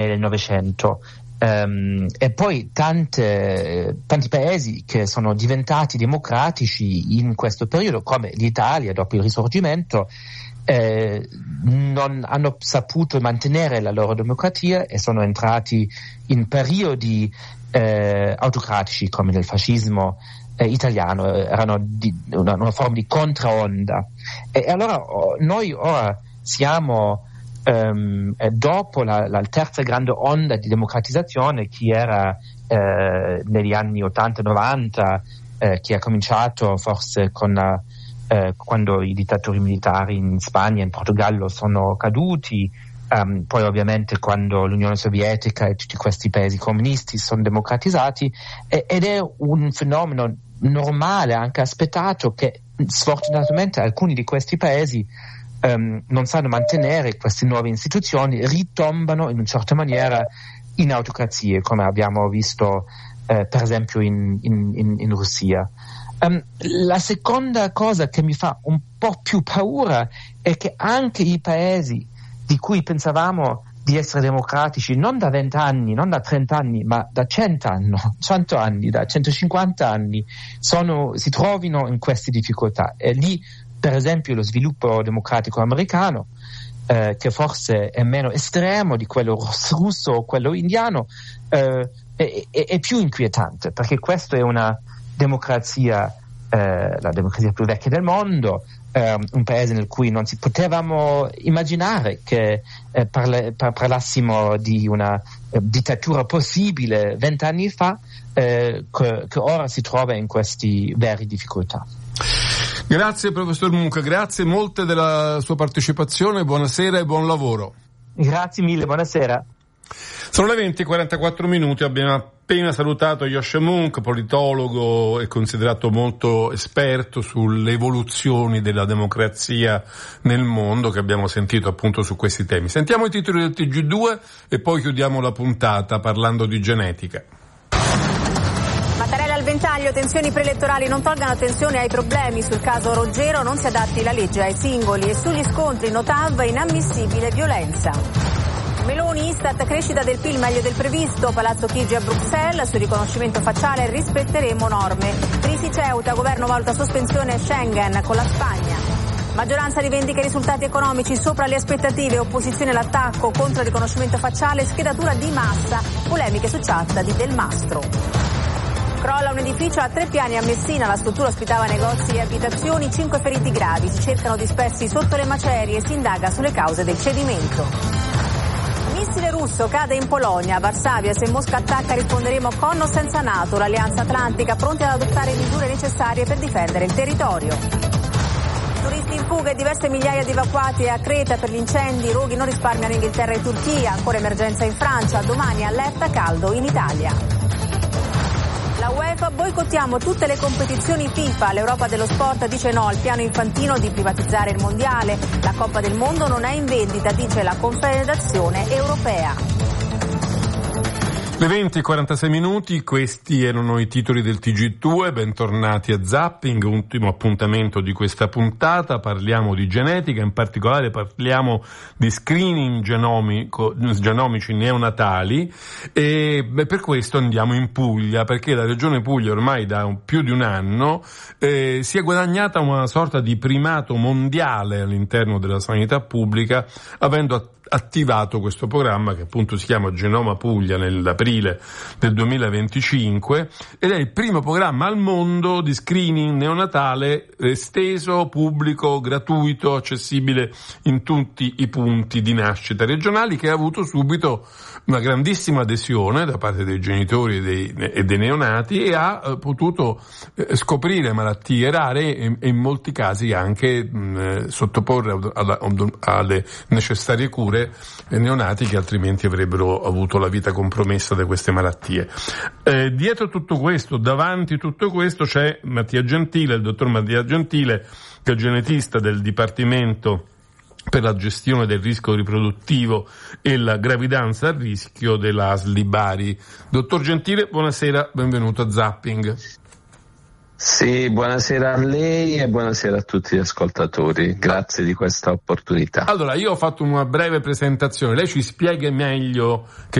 del Novecento. E poi tanti paesi che sono diventati democratici in questo periodo, come l'Italia dopo il Risorgimento, non hanno saputo mantenere la loro democrazia e sono entrati in periodi autocratici come nel fascismo italiano, erano una forma di contraonda. E allora noi ora siamo dopo la terza grande onda di democratizzazione, che era negli anni 80-90, che ha cominciato forse con quando i dittatori militari in Spagna e in Portogallo sono caduti, poi ovviamente quando l'Unione Sovietica e tutti questi paesi comunisti sono democratizzati, ed è un fenomeno normale, anche aspettato, che sfortunatamente alcuni di questi paesi non sanno mantenere queste nuove istituzioni, ritombano in una certa maniera in autocrazie, come abbiamo visto per esempio in Russia. La seconda cosa che mi fa un po' più paura è che anche i paesi di cui pensavamo di essere democratici non da 20 anni, non da 30 anni, ma da 100 anni, da 150 anni, si trovino in queste difficoltà. E lì, per esempio, lo sviluppo democratico americano, che forse è meno estremo di quello russo o quello indiano, è più inquietante, perché questa è una democrazia, la democrazia più vecchia del mondo, un paese nel cui non si potevamo immaginare che parlassimo di una dittatura possibile 20 anni fa, che ora si trova in queste vere difficoltà. Grazie professor Munch, grazie molte della sua partecipazione, buonasera e buon lavoro. Grazie mille, buonasera. Sono le 20:44, abbiamo appena salutato Yoshe Munch, politologo e considerato molto esperto sulle evoluzioni della democrazia nel mondo, che abbiamo sentito appunto su questi temi. Sentiamo i titoli del TG2 e poi chiudiamo la puntata parlando di genetica. Mattarella al ventaglio, tensioni preelettorali non tolgano attenzione ai problemi. Sul caso Roggero non si adatti la legge ai singoli, e sugli scontri Notav inammissibile violenza. Meloni, Istat, crescita del PIL meglio del previsto, Palazzo Chigi a Bruxelles, sul riconoscimento facciale rispetteremo norme. Crisi Ceuta, governo valuta sospensione Schengen con la Spagna. Maggioranza rivendica i risultati economici sopra le aspettative, opposizione all'attacco contro il riconoscimento facciale, schedatura di massa, polemiche su chat di Del Mastro. Crolla un edificio a 3 piani a Messina, la struttura ospitava negozi e abitazioni, 5 feriti gravi, si cercano dispersi sotto le macerie, si indaga sulle cause del cedimento. Missile russo cade in Polonia, Varsavia, se Mosca attacca risponderemo con o senza NATO, l'Alleanza Atlantica pronta ad adottare misure necessarie per difendere il territorio. Turisti in fuga e diverse migliaia di evacuati a Creta per gli incendi, roghi non risparmiano Inghilterra e Turchia, ancora emergenza in Francia, domani allerta caldo in Italia. La UEFA, boicottiamo tutte le competizioni FIFA, l'Europa dello sport dice no al piano Infantino di privatizzare il mondiale, la Coppa del Mondo non è in vendita, dice la Confederazione Europea. Le 20:46, questi erano i titoli del TG2, bentornati a Zapping, ultimo appuntamento di questa puntata, parliamo di genetica, in particolare parliamo di screening genomici neonatali e per questo andiamo in Puglia, perché la regione Puglia ormai da più di un anno si è guadagnata una sorta di primato mondiale all'interno della sanità pubblica, avendo attivato questo programma che appunto si chiama Genoma Puglia nell'aprile del 2025 ed è il primo programma al mondo di screening neonatale esteso, pubblico, gratuito, accessibile in tutti i punti di nascita regionali, che ha avuto subito una grandissima adesione da parte dei genitori e dei neonati e ha potuto scoprire malattie rare e in molti casi anche sottoporre alle necessarie cure neonati che altrimenti avrebbero avuto la vita compromessa da queste malattie. Dietro tutto questo, davanti tutto questo, c'è Mattia Gentile, il dottor Mattia Gentile, che è genetista del Dipartimento per la gestione del rischio riproduttivo e la gravidanza a rischio della ASL di Bari. Dottor Gentile, buonasera, benvenuto a Zapping. Sì, buonasera a lei e buonasera a tutti gli ascoltatori, grazie di questa opportunità. Allora, io ho fatto una breve presentazione, lei ci spiega meglio che